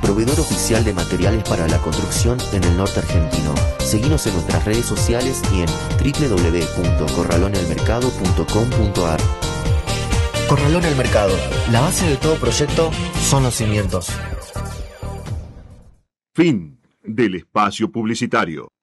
proveedor oficial de materiales para la construcción en el norte argentino. Seguinos en nuestras redes sociales y en www.corralonelmercado.com.ar. Corralón El Mercado. La base de todo proyecto son los cimientos. Fin del espacio publicitario.